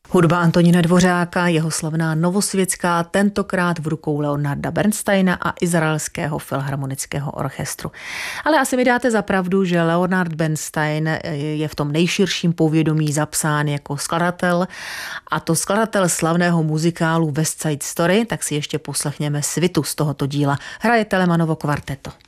Hudba Antonína Dvořáka, jeho slavná Novosvětská, tentokrát v rukou Leonarda Bernsteina a Izraelského filharmonického orchestru. Ale asi mi dáte za pravdu, že Leonard Bernstein je v tom nejširším povědomí zapsán jako skladatel, a to skladatel slavného muzikálu West Side Story, tak si ještě poslechněme svitu z tohoto díla. Hraje Telemanovo kvarteto.